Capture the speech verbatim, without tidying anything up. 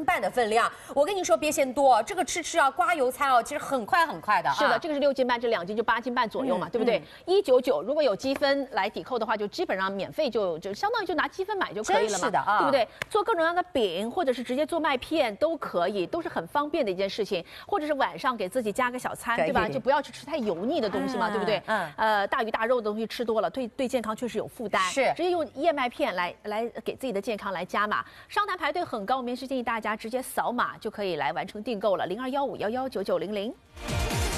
半的分量。我跟你说，别嫌多，这个吃吃啊，刮油餐哦，其实很快很快的、啊。 是的，这个是六斤半，这两斤就八斤半左右嘛，嗯、对不对？一九九，如果有积分来抵扣的话，就基本上免费就就相当于就拿积分买就可以了嘛， 是的啊， 对不对？做各种各样的饼，或者是直接做麦片都可以，都是很方便的一件事情。或者是晚上给自己加个小餐，对吧？就不要去吃太油腻的东西嘛，嗯、对不对？嗯。呃，大鱼大肉的东西吃多了，对对健康确实有负担。 是。 直接用燕麦片来来给自己的健康来加码。商谈排队很高，我们也是建议大家直接扫码就可以来完成订购了，零二幺五幺幺九九零零。